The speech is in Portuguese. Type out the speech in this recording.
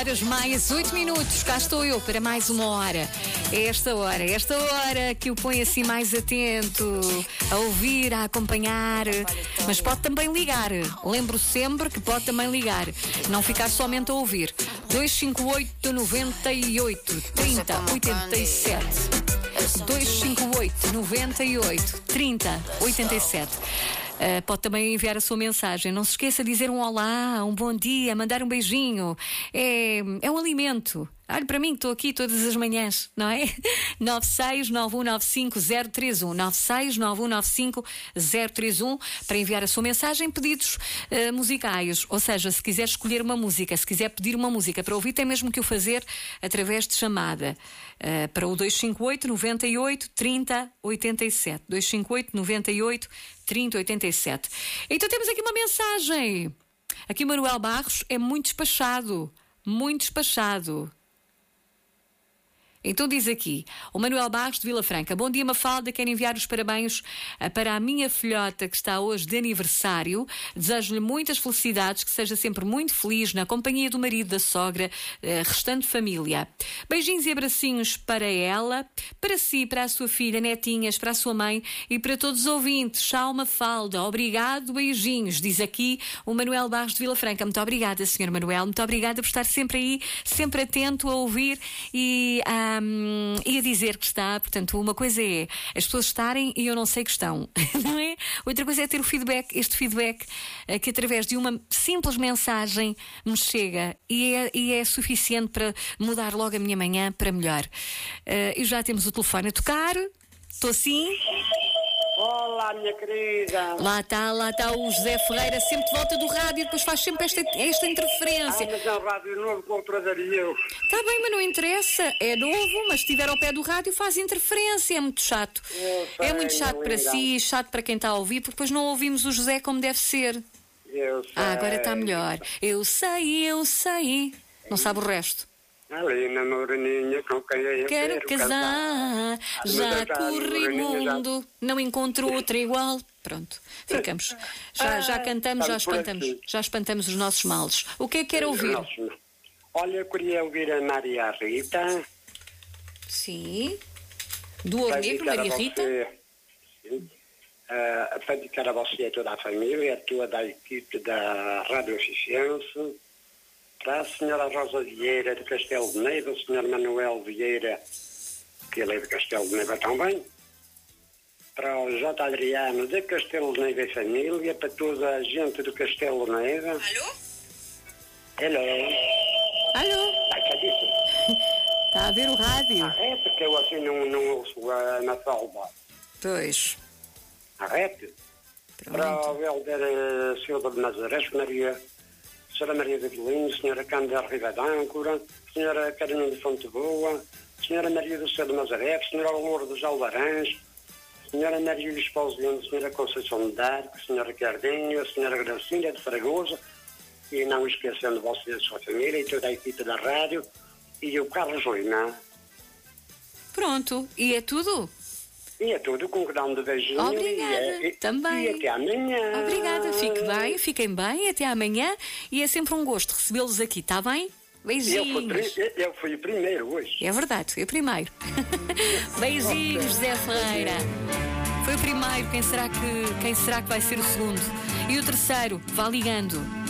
Mais 8 minutos, cá estou eu para mais uma hora. É esta hora que o põe assim mais atento, a ouvir, a acompanhar, mas pode também ligar. Lembro sempre que pode também ligar, não ficar somente a ouvir. 258 98 30 87. 258 98 30 87. Pode também enviar a sua mensagem. Não se esqueça de dizer um olá, um bom dia, mandar um beijinho. É um alimento. Olha para mim que estou aqui todas as manhãs, não é? 969195031 969195031 para enviar a sua mensagem, pedidos musicais. Ou seja, se quiser escolher uma música, se quiser pedir uma música para ouvir, tem mesmo que o fazer através de chamada para o 258 98 30 87. 258 98 30 87. Então temos aqui uma mensagem. Aqui o Manuel Barros é muito despachado. Muito despachado. Então diz aqui, o Manuel Barros de Vila Franca. Bom dia, Mafalda, quero enviar os parabéns para a minha filhota que está hoje de aniversário. Desejo-lhe muitas felicidades, que seja sempre muito feliz na companhia do marido, da sogra, restante família. Beijinhos e abracinhos para ela, para si, para a sua filha, netinhas, para a sua mãe e para todos os ouvintes. Tchau, Mafalda. Obrigado, beijinhos. Diz aqui o Manuel Barros de Vila Franca. Muito obrigada, Sr. Manuel. Muito obrigada por estar sempre aí, sempre atento a ouvir e a dizer que está. Portanto, uma coisa é as pessoas estarem e eu não sei que estão, não é? Outra coisa é ter o feedback, este feedback que através de uma simples mensagem me chega e é suficiente para mudar logo a minha manhã para melhor. E já temos o telefone a tocar. Estou sim. Olá, minha querida. Lá está o José Ferreira, sempre de volta do rádio, depois faz sempre esta interferência. Mas é um rádio novo com outra eu. Está bem, mas não interessa. É novo, mas se estiver ao pé do rádio faz interferência. É muito chato. É muito chato para si, chato para quem está a ouvir, porque depois não ouvimos o José como deve ser. Eu sei. Agora está melhor. Eu sei. Não sabe o resto. Ali na Moreninha com quem eu Quero casar, já corri mundo, não encontro outra igual. Pronto, ficamos. Já cantamos, já espantamos os nossos males. O que é que quer ouvir? Olha, eu queria ouvir a Maria Rita. Sim. Do Ouro Negro, Maria Rita. Sim. Para dedicar a você e a toda a família, toda a equipe da Rádio Oficiense. Para a senhora Rosa Vieira de Castelo de Neiva, o senhor Manuel Vieira, que ele é de Castelo de Neiva também, para o J. Adriano de Castelo de Neiva e família, para toda a gente do Castelo de Neiva. Alô? Alô? Está a ver o rádio? É porque eu assim não ouço na salva. Pois. Arrete. Para o Helder Silva de Nazaré, Senhora Maria de Belim, Senhora Cândida Riva d'Âncora, Senhora Carolina de Fonte Boa, Senhora Maria do Céu de Nazaré, Senhora Lourdes Alvarães, Senhora Maria dos Pausiano, Senhora Conceição de Darco, Senhora Cardinho, Senhora Gracinha de Fragosa, e não esquecendo você e a sua família e toda a equipe da rádio, e o Carlos Lima. Pronto, e é tudo? E é tudo, com um grande beijinho. Obrigada, também. E até amanhã. Obrigada, fiquem bem, até amanhã. E é sempre um gosto recebê-los aqui, está bem? Beijinhos. Eu fui o primeiro hoje. É verdade, foi o primeiro. Beijinhos, José Ferreira. Foi o primeiro, quem será que vai ser o segundo? E o terceiro, vá ligando.